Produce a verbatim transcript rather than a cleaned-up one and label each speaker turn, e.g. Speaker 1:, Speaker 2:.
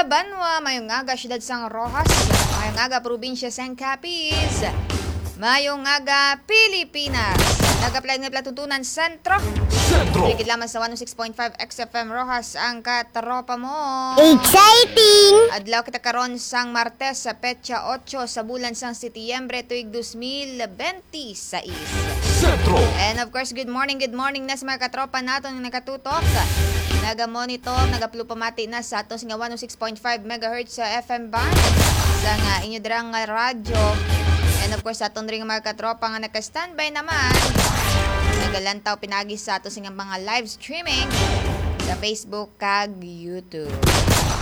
Speaker 1: Banwa, mayong aga, Siyudad Sang Rojas, mayong aga, Probinsya Sang Capiz, mayong aga, Pilipinas. Nag-apply nga Platuntunan Sentro.
Speaker 2: Sentro.
Speaker 1: Bigid lamang sa one oh six point five X F M Rojas ang katropa mo.
Speaker 3: Exciting!
Speaker 1: Adlaw kita karon sang Martes sa petsa eight sa bulan sang Setyembre tuig twenty twenty-six.
Speaker 2: Sentro.
Speaker 1: And of course, good morning, good morning na sa mga katropa naton nga nakatutok. Naga-monitor, nagaplupamati na sa aton nga one oh six point five megahertz sa F M band sa nga inyo dirang nga radyo. And of course, aton ring mga katropa nga naka-standby naman. Nagalantaw pinagi sa aton nga mga live streaming sa Facebook kag YouTube.